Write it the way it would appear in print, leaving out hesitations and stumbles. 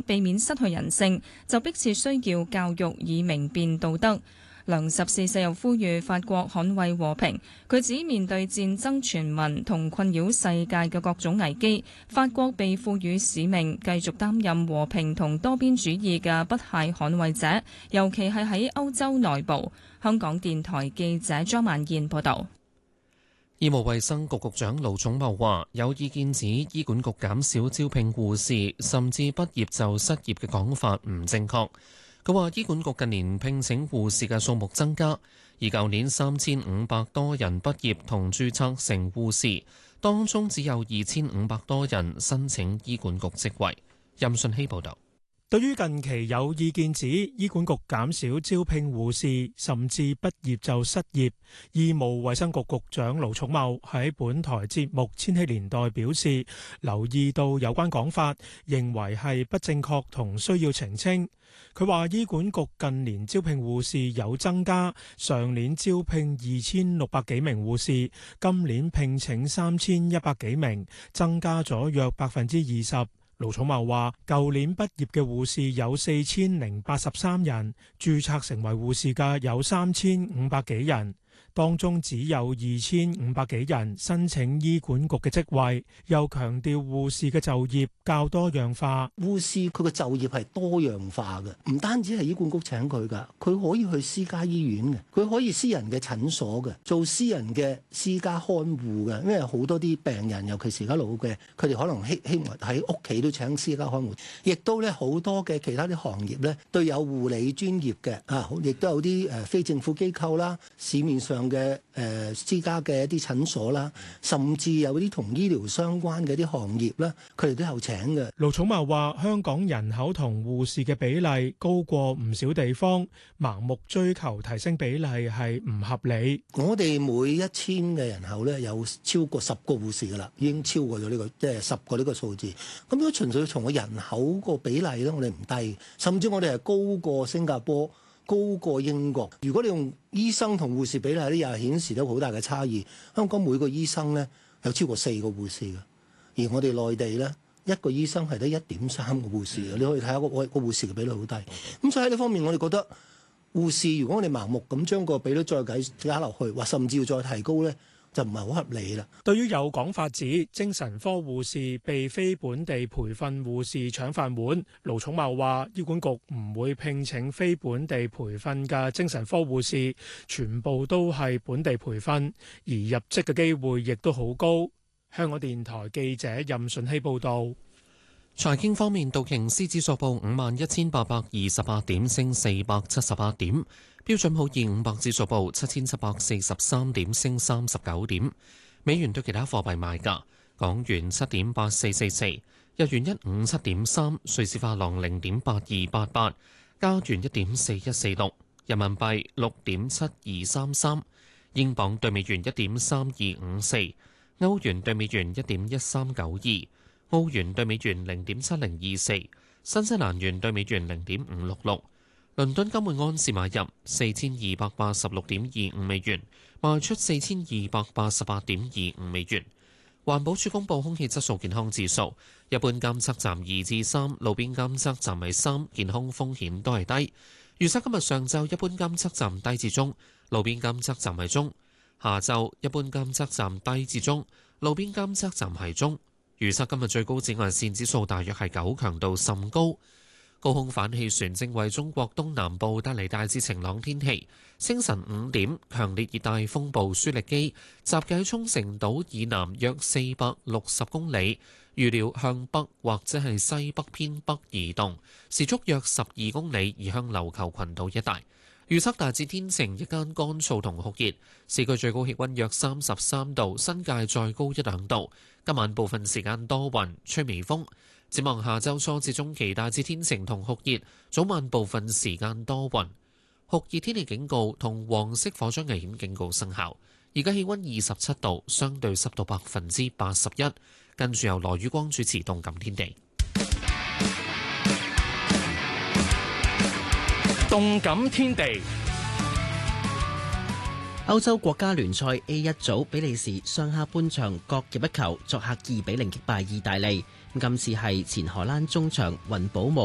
避免失去人性，就迫切需要教育以明辨道德。梁14世又呼籲法國捍衛和平，佢指面對戰爭傳聞同困擾世界嘅各種危機，法國被賦予使命，繼續擔任和平同多邊主義嘅不懈捍衛者，尤其係喺歐洲內部。香港電台記者張萬燕報導。 醫務衛生局局長盧寵茂話：有意見指醫管局減少招聘護士，甚至畢業就失業嘅講法唔正確。佢話醫管局近年聘請護士嘅數目增加，而舊年3500多人畢業同註冊成護士，當中只有2500多人申請醫管局職位。任信希報導。 對於近期有意見指醫管局減少招聘護士，甚至畢業就失業，醫務衛生局局長盧寵茂喺本台節目《千禧年代》表示，留意到有關講法，認為係不正確同需要澄清。佢話醫管局近年招聘護士有增加，上年招聘2600幾名護士，今年聘請3100幾名，增加咗約20%。盧寵茂話：舊年畢業嘅護士有4083人，註冊成為護士嘅有3500幾人，當中只有2500幾人申請醫管局嘅職位。又強調護士嘅就業較多樣化， 護士佢嘅就業係多樣化嘅，唔單止係醫管局請佢㗎，佢可以去私家醫院嘅，佢可以私人嘅診所嘅，做私人嘅私家看護嘅，因為好多啲病人，尤其是而家老嘅，佢哋可能希望喺屋企都請私家看護，亦都咧好多嘅其他啲行業咧都有護理專業嘅啊，亦都有啲非政府機構啦，市面上嘅私家嘅一啲診所啦，甚至有啲同醫療相關嘅啲行業啦，佢哋都有請嘅。 盧寵茂話：香港人口同護士嘅比例高過唔少地方，盲目追求提升比例係唔合理。 我哋每1000嘅人口咧有超過10個護士噶啦，已經超過咗呢個即係10個呢個數字。咁如果純粹從個人口個比例咧，我哋唔低，甚至我哋係高過新加坡、高過英國。如果你用醫生同護士比例咧，又係顯示到好大嘅差異。香港每個醫生咧有超過4個護士嘅，而我哋內地咧一個醫生係得1.3個護士嘅。你可以睇下個護士嘅比率好低。咁所以喺呢方面，我哋覺得護士如果我哋盲目咁將個比率再加落去，或甚至要再提高咧，就唔係好合理啦。 對於有講法指精神科護士被非本地培訓護士搶飯碗，盧寵茂話醫管局唔會聘請非本地培訓嘅精神科護士，全部都係本地培訓，而入職嘅機會亦都好高。香港電台記者任順希報導。 財經方面，道瓊斯指數報51,828點，升478點。標準普爾500指數報7743點，升39點。美元對其他貨幣賣價：港元7.8444，日元157.3，瑞士法郎0.8288，加元1.4146，人民幣6.7233，英鎊對美元1.3254，歐元對美元1.1392，澳元對美元0.7024，新西蘭元對美元0.566。倫敦金每安士買入4286.25美元，賣出4288.25美元。環保署公布空氣質素健康指數，一般監測站2至3，路邊監測站係3，健康風險都係低。預測今日上晝一般監測站低至中，路邊監測站係中；下晝一般監測站低至中，路邊監測站係中。預測今日最高紫外線指數大約係9，強度甚高。高空反氣旋正為中國東南部帶嚟大致晴朗天氣。清晨5點，強烈熱帶風暴舒力基集結喺沖繩島以南約460公里，預料向北或者係西北偏北移動，時速約12公里，移向琉球群島一帶。預測大致天晴，日間乾燥同酷熱，市區最高氣溫約33度，新界再高1-2度。今晚部分時間多雲，吹微風。展望下周初至中期大致天晴同酷熱，早晚部分時間多雲。酷熱天氣警告同黃色火災危險警告生效。而家氣溫27度，相對濕度81%。跟住由羅宇光主持《動感天地》。 動感天地。 歐洲國家聯賽 A1 組，比利時上下半場各入一球，作客2-0擊敗意大利。今次係前荷蘭中場雲保姆